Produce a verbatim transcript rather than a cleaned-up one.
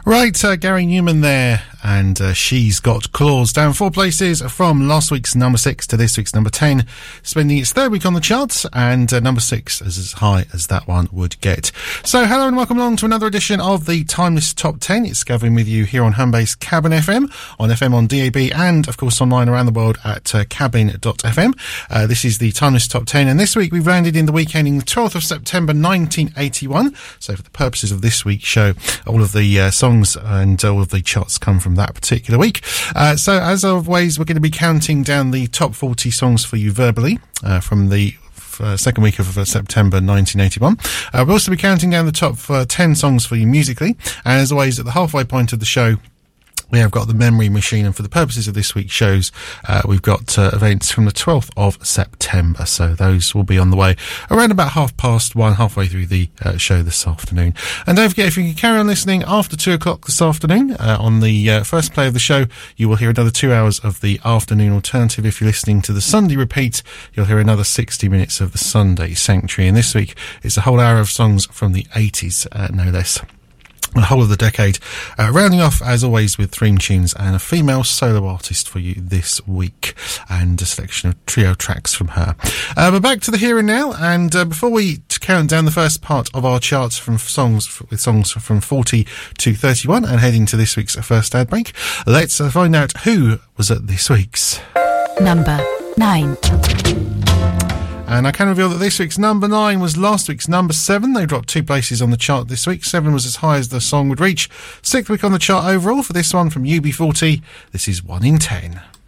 Right, uh, Gary Newman there, and uh, She's Got Claws, down four places from last week's number six to this week's number ten, spending its third week on the charts, and uh, number six is as high as that one would get. So hello and welcome along to another edition of the Timeless Top ten. It's Gavin with you here on Homebase Cabin F M, on F M on D A B, and of course online around the world at uh, cabin dot f m. Uh, this is the Timeless Top ten, and this week we've landed in the week ending the twelfth of September nineteen eighty-one. So for the purposes of this week's show, all of the uh, songs and all of the charts come from that particular week. Uh, so as always, we're going to be counting down the top forty songs for you verbally uh, from the Uh, second week of uh, September nineteen eighty-one. Uh, we'll also be counting down the top uh, ten songs for you musically, and as always at the halfway point of the show we have got the memory machine, and for the purposes of this week's shows uh, we've got uh, events from the twelfth of September, so those will be on the way around about half past one, halfway through the uh, show this afternoon. And don't forget, if you can carry on listening after two o'clock this afternoon, uh, on the uh, first play of the show you will hear another two hours of the afternoon alternative. If you're listening to the Sunday repeat, you'll hear another sixty minutes of the Sunday Sanctuary, and this week it's a whole hour of songs from the eighties, uh, no less. The whole of the decade, uh, rounding off as always with theme tunes and a female solo artist for you this week, and a selection of trio tracks from her. Uh, but back to the here and now, and uh, before we t- count down the first part of our charts from songs f- with songs from forty to thirty-one, and heading to this week's first ad break, let's uh, find out who was at this week's number nine. And I can reveal that this week's number nine was last week's number seven. They dropped two places on the chart this week. Seven was as high as the song would reach. Sixth week on the chart overall for this one from U B forty. This is one in ten.